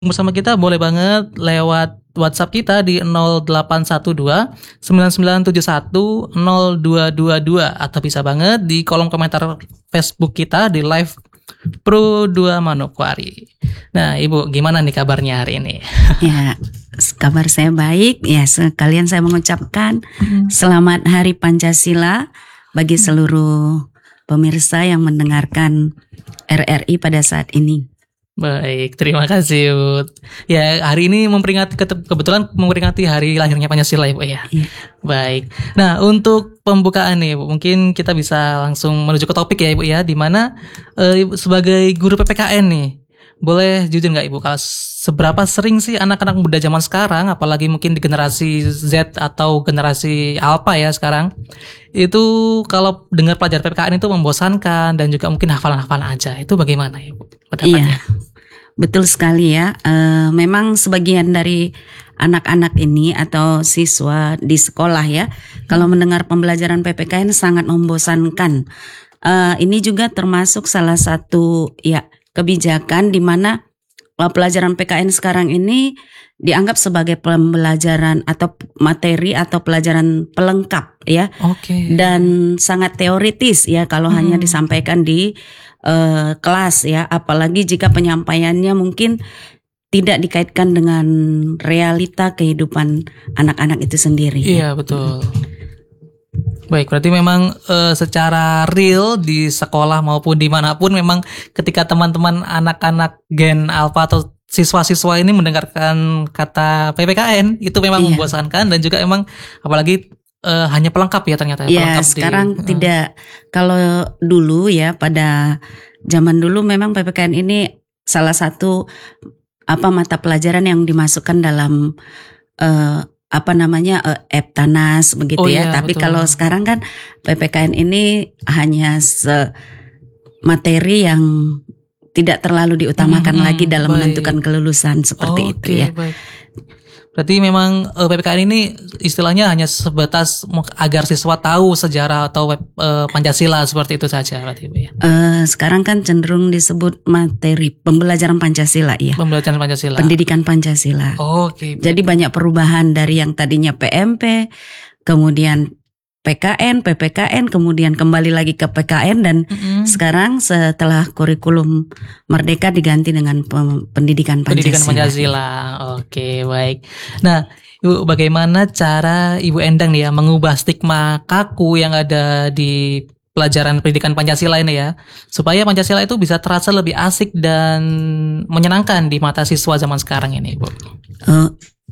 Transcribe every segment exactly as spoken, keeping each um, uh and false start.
bersama kita boleh banget lewat WhatsApp kita di nol delapan satu dua sembilan sembilan tujuh satu nol dua dua dua atau bisa banget di kolom komentar Facebook kita di live Pro dua Manokwari. Nah, Ibu, gimana nih kabarnya hari ini? Ya, kabar saya baik. Ya, sekalian saya mengucapkan hmm. selamat Hari Pancasila bagi seluruh pemirsa yang mendengarkan R R I pada saat ini. Baik, terima kasih, Bu. Ya, hari ini memperingati kebetulan memperingati hari lahirnya Pancasila, ya, Bu ya. Iya. Baik. Nah, untuk pembukaan nih, Bu, mungkin kita bisa langsung menuju ke topik ya, Ibu ya, di mana eh, sebagai guru P P K N nih, boleh jujur nggak Ibu, kalau seberapa sering sih anak-anak muda zaman sekarang, apalagi mungkin di generasi Z atau generasi Alpha ya sekarang, itu kalau dengar pelajaran P P K N itu membosankan dan juga mungkin hafalan-hafalan aja, itu bagaimana Ibu pendapatnya? Iya, betul sekali ya. E, memang sebagian dari anak-anak ini atau siswa di sekolah ya, hmm. kalau mendengar pembelajaran P P K N sangat membosankan. E, ini juga termasuk salah satu ya kebijakan di mana pelajaran P K N sekarang ini dianggap sebagai pembelajaran atau materi atau pelajaran pelengkap ya. Oke. Dan sangat teoritis ya kalau hmm. hanya disampaikan di uh, kelas ya, apalagi jika penyampaiannya mungkin tidak dikaitkan dengan realita kehidupan anak-anak itu sendiri. Iya, ya. Betul. Baik, berarti memang e, secara real di sekolah maupun dimanapun memang ketika teman-teman anak-anak Gen Alpha atau siswa-siswa ini mendengarkan kata P P K N itu memang iya. membosankan dan juga memang apalagi e, hanya pelengkap ya ternyata. Ya, pelengkap sekarang di, tidak. Uh. Kalau dulu ya pada zaman dulu memang P P K N ini salah satu apa mata pelajaran yang dimasukkan dalam uh, apa namanya uh, Eptanas begitu oh, ya. Iya, tapi betul. Kalau sekarang kan P P K N ini hanya se materi yang tidak terlalu diutamakan hmm, lagi dalam baik. menentukan kelulusan seperti oh, itu okay, ya. Baik. Berarti memang uh, P P K N ini istilahnya hanya sebatas agar siswa tahu sejarah atau uh, Pancasila seperti itu saja berarti ya. Uh, sekarang kan cenderung disebut materi pembelajaran Pancasila ya. Pembelajaran Pancasila. Pendidikan Pancasila. Oh, Oke. Okay. Jadi banyak perubahan dari yang tadinya P M P, kemudian P K N, P P K N, kemudian kembali lagi ke P K N dan mm-hmm. sekarang setelah kurikulum Merdeka diganti dengan pendidikan Pancasila. Pendidikan Pancasila. Oke, baik. Nah, Ibu, bagaimana cara Ibu Endang nih ya mengubah stigma kaku yang ada di pelajaran pendidikan Pancasila ini ya, supaya Pancasila itu bisa terasa lebih asik dan menyenangkan di mata siswa zaman sekarang ini, Ibu? Uh,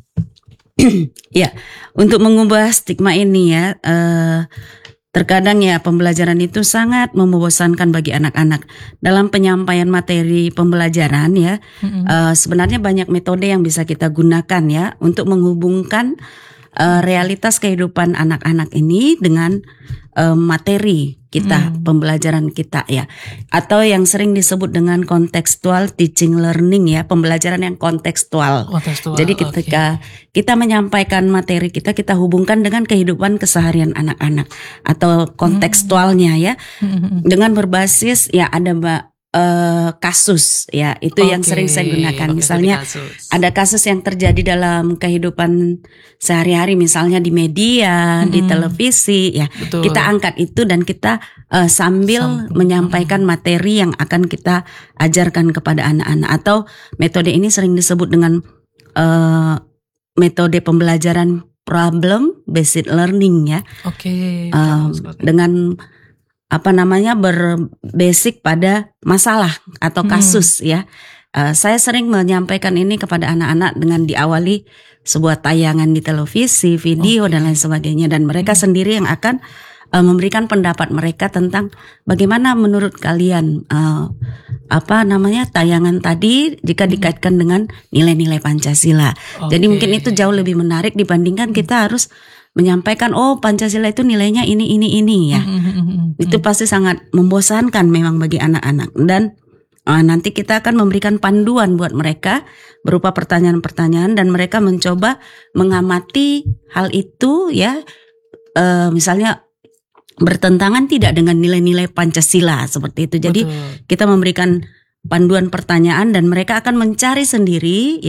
Ya, untuk mengubah stigma ini ya, eh, terkadang ya pembelajaran itu sangat membosankan bagi anak-anak. Dalam penyampaian materi pembelajaran ya, mm-hmm. eh, sebenarnya banyak metode yang bisa kita gunakan ya untuk menghubungkan eh, realitas kehidupan anak-anak ini dengan eh, materi kita, hmm. pembelajaran kita ya. Atau yang sering disebut dengan contextual teaching learning ya, pembelajaran yang kontekstual. Kontekstual, jadi ketika okay. kita menyampaikan materi kita, kita hubungkan dengan kehidupan keseharian anak-anak atau kontekstualnya ya. Hmm. Dengan berbasis ya ada mbak Uh, kasus ya itu okay. yang sering saya gunakan. Okay, misalnya kasus. Ada kasus yang terjadi dalam kehidupan sehari-hari, misalnya di media, hmm. di televisi ya. Betul. Kita angkat itu dan kita uh, sambil Sampai. menyampaikan materi yang akan kita ajarkan kepada anak-anak. Atau metode ini sering disebut dengan uh, metode pembelajaran problem based learning ya. Oke. Okay. Uh, dengan apa namanya berbasic pada masalah atau kasus hmm. ya. Uh, saya sering menyampaikan ini kepada anak-anak dengan diawali sebuah tayangan di televisi, video okay. dan lain sebagainya, dan mereka hmm. sendiri yang akan uh, memberikan pendapat mereka tentang bagaimana menurut kalian uh, apa namanya tayangan tadi jika hmm. dikaitkan dengan nilai-nilai Pancasila. Okay. Jadi mungkin itu jauh lebih menarik dibandingkan kita harus menyampaikan oh Pancasila itu nilainya ini ini ini ya. Mm-hmm. Itu pasti sangat membosankan memang bagi anak-anak, dan uh, nanti kita akan memberikan panduan buat mereka berupa pertanyaan-pertanyaan dan mereka mencoba mengamati hal itu ya. Uh, misalnya bertentangan tidak dengan nilai-nilai Pancasila seperti itu. Jadi Betul. kita memberikan panduan pertanyaan dan mereka akan mencari sendiri